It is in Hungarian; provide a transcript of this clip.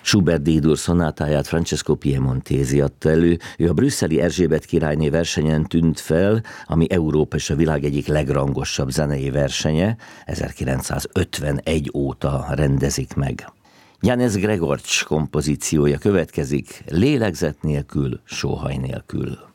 Schubert D-dur szonátáját Francesco Piemontesi adta elő. Ő a brüsszeli Erzsébet királyné versenyen tűnt fel, ami Európa és a világ egyik legrangosabb zenei versenye, 1951 óta rendezik meg. Janez Gregorcs kompozíciója következik, lélegzet nélkül, sóhaj nélkül.